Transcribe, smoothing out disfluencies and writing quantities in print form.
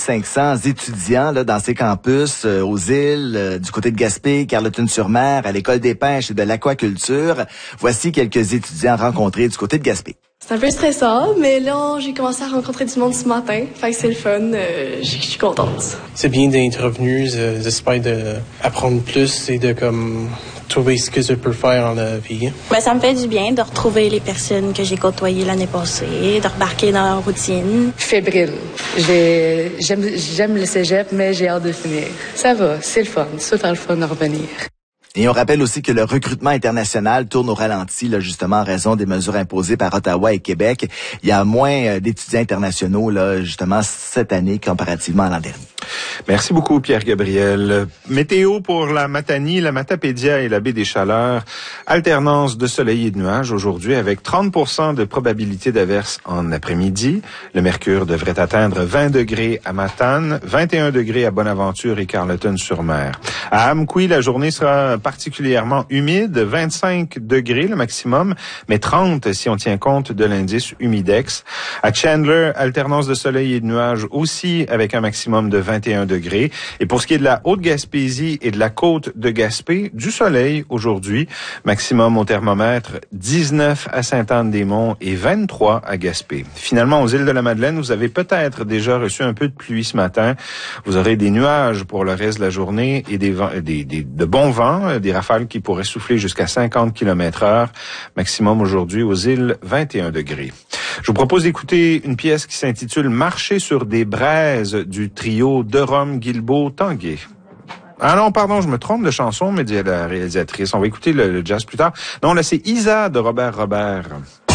500 étudiants là, dans ces campus aux îles, du côté de Gaspé, Carleton-sur-Mer, à l'école des pêches et de l'aquaculture. Voici quelques étudiants rencontrés du côté de Gaspé. C'est un peu stressant, mais là, j'ai commencé à rencontrer du monde ce matin. Fait que c'est le fun. Je suis contente. C'est bien d'être revenu. J'espère d'apprendre plus et de trouver ce que je peux faire dans la vie. Ça me fait du bien de retrouver les personnes que j'ai côtoyées l'année passée, de remarquer dans la routine. Fébrile. J'aime le cégep, mais j'ai hâte de finir. Ça va, c'est le fun. C'est super le fun de revenir. Et on rappelle aussi que le recrutement international tourne au ralenti, là, justement, en raison des mesures imposées par Ottawa et Québec. Il y a moins d'étudiants internationaux, là, justement, cette année, comparativement à l'an dernier. Merci beaucoup, Pierre-Gabriel. Météo pour la Matanie, la Matapédia et la baie des Chaleurs. Alternance de soleil et de nuages aujourd'hui avec 30% de probabilité d'averse en après-midi. Le mercure devrait atteindre 20 degrés à Matane, 21 degrés à Bonaventure et Carleton-sur-Mer. À Amqui, la journée sera particulièrement humide, 25 degrés le maximum, mais 30 si on tient compte de l'indice humidex. À Chandler, alternance de soleil et de nuages aussi avec un maximum de 21 degrés. Et pour ce qui est de la Haute-Gaspésie et de la côte de Gaspé, du soleil aujourd'hui, maximum au thermomètre 19 à Sainte-Anne-des-Monts et 23 à Gaspé. Finalement, aux îles de la Madeleine, vous avez peut-être déjà reçu un peu de pluie ce matin. Vous aurez des nuages pour le reste de la journée et de bons vents, des rafales qui pourraient souffler jusqu'à 50 km/h. Maximum aujourd'hui aux îles, 21 degrés. Je vous propose d'écouter une pièce qui s'intitule « Marcher sur des braises » du trio De Rome, Guilbeault, Tanguay. Ah non, pardon, je me trompe de chanson, me dit la réalisatrice. On va écouter le jazz plus tard. Non, là, c'est Isa de Robert Robert.